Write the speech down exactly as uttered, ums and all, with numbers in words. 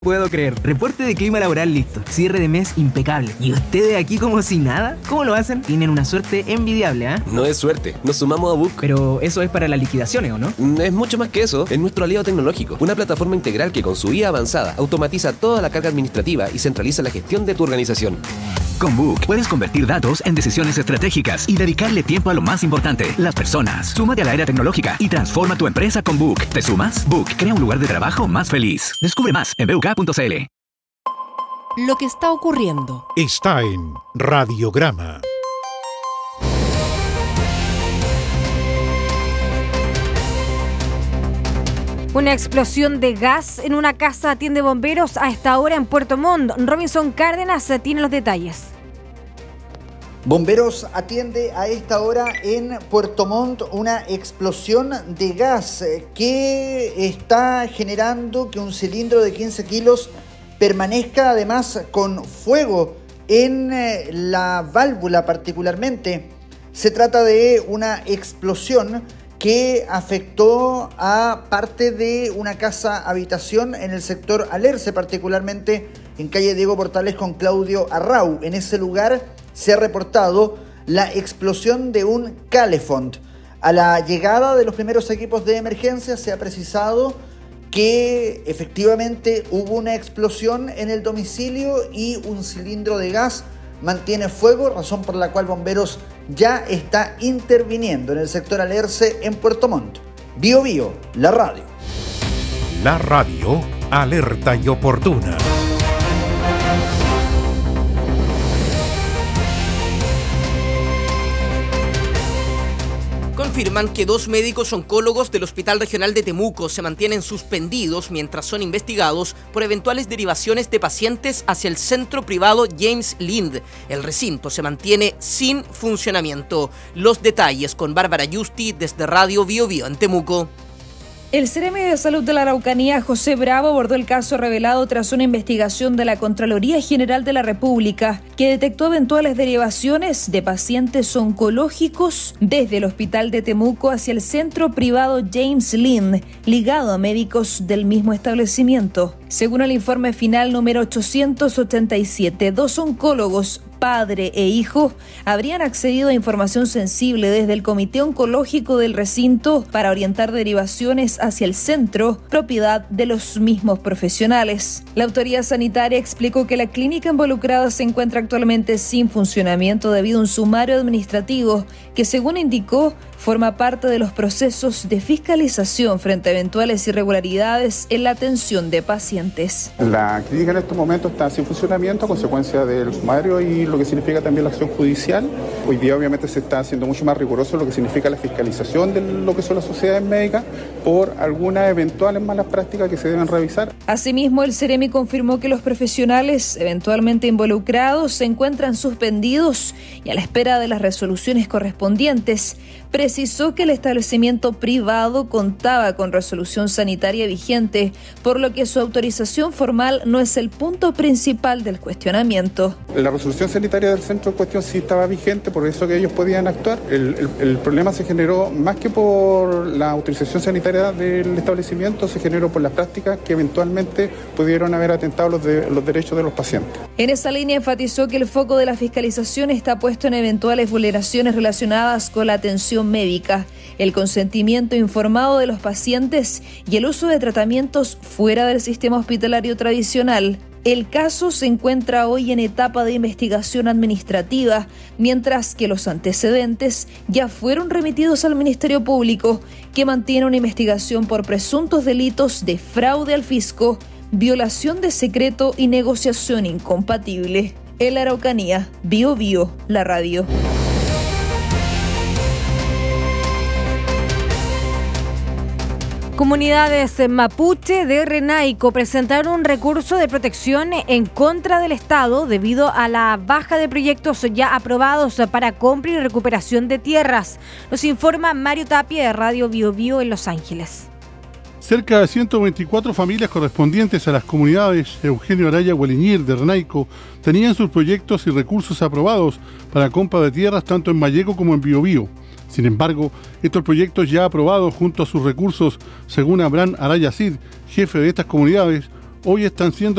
Puedo creer. Reporte de clima laboral listo. Cierre de mes impecable. ¿Y ustedes aquí como si nada? ¿Cómo lo hacen? Tienen una suerte envidiable, ¿ah? ¿eh? No es suerte. Nos sumamos a Book. Pero eso es para las liquidaciones, ¿o no? Es mucho más que eso. Es nuestro aliado tecnológico. Una plataforma integral que con su I A avanzada automatiza toda la carga administrativa y centraliza la gestión de tu organización. Con Book puedes convertir datos en decisiones estratégicas y dedicarle tiempo a lo más importante, las personas. Súmate a la era tecnológica y transforma tu empresa con Book. ¿Te sumas? Book crea un lugar de trabajo más feliz. Descubre más en b u k punto c l. Lo que está ocurriendo está en Radiograma. Una explosión de gas en una casa atiende bomberos a esta hora en Puerto Montt. Robinson Cárdenas tiene los detalles. Bomberos atiende a esta hora en Puerto Montt una explosión de gas que está generando que un cilindro de quince kilos permanezca además con fuego en la válvula particularmente. Se trata de una explosión que afectó a parte de una casa habitación en el sector Alerce, particularmente en calle Diego Portales con Claudio Arrau. En ese lugar se ha reportado la explosión de un Calefont. A la llegada de los primeros equipos de emergencia se ha precisado que efectivamente hubo una explosión en el domicilio y un cilindro de gas mantiene fuego, razón por la cual bomberos ya está interviniendo en el sector Alerce en Puerto Montt. Bio Bio, la radio. La radio, alerta y oportuna. Confirman que dos médicos oncólogos del Hospital Regional de Temuco se mantienen suspendidos mientras son investigados por eventuales derivaciones de pacientes hacia el centro privado James Lind. El recinto se mantiene sin funcionamiento. Los detalles con Bárbara Yusti desde Radio Bio Bio en Temuco. El Ceremi de Salud de la Araucanía, José Bravo, abordó el caso revelado tras una investigación de la Contraloría General de la República que detectó eventuales derivaciones de pacientes oncológicos desde el Hospital de Temuco hacia el centro privado James Lind, ligado a médicos del mismo establecimiento. Según el informe final número ochocientos ochenta y siete, dos oncólogos, padre e hijo, habrían accedido a información sensible desde el Comité Oncológico del recinto para orientar derivaciones hacia el centro, propiedad de los mismos profesionales. La autoridad sanitaria explicó que la clínica involucrada se encuentra actualmente sin funcionamiento debido a un sumario administrativo que, según indicó, forma parte de los procesos de fiscalización frente a eventuales irregularidades en la atención de pacientes. La clínica en estos momentos está sin funcionamiento a consecuencia del sumario y lo que significa también la acción judicial. Hoy día obviamente se está haciendo mucho más riguroso lo que significa la fiscalización de lo que son las sociedades médicas por algunas eventuales malas prácticas que se deben revisar. Asimismo, el Ceremi confirmó que los profesionales eventualmente involucrados se encuentran suspendidos y a la espera de las resoluciones correspondientes. Precisó que el establecimiento privado contaba con resolución sanitaria vigente, por lo que su autorización formal no es el punto principal del cuestionamiento. La resolución sanitaria del centro en cuestión sí estaba vigente, por eso que ellos podían actuar. El, el, el problema se generó más que por la autorización sanitaria del establecimiento, se generó por las prácticas que eventualmente pudieron haber atentado los, de, los derechos de los pacientes. En esa línea enfatizó que el foco de la fiscalización está puesto en eventuales vulneraciones relacionadas con la atención médica, el consentimiento informado de los pacientes y el uso de tratamientos fuera del sistema hospitalario tradicional. El caso se encuentra hoy en etapa de investigación administrativa, mientras que los antecedentes ya fueron remitidos al Ministerio Público, que mantiene una investigación por presuntos delitos de fraude al fisco, violación de secreto y negociación incompatible. En la Araucanía, Bio Bio, la radio. Comunidades mapuche de Renaico presentaron un recurso de protección en contra del Estado debido a la baja de proyectos ya aprobados para compra y recuperación de tierras. Nos informa Mario Tapia de Radio Bio Bio en Los Ángeles. Cerca de ciento veinticuatro familias correspondientes a las comunidades Eugenio Araya Hueliñir de Renaico tenían sus proyectos y recursos aprobados para compra de tierras tanto en Malleco como en Bio Bio. Sin embargo, estos proyectos ya aprobados junto a sus recursos, según Abraham Araya Cid, jefe de estas comunidades, hoy están siendo